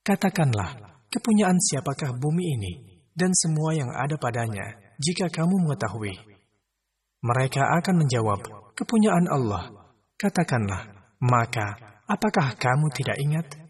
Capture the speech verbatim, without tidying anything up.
Katakanlah, kepunyaan siapakah bumi ini dan semua yang ada padanya, jika kamu mengetahui? Mereka akan menjawab, kepunyaan Allah. Katakanlah, maka apakah kamu tidak ingat?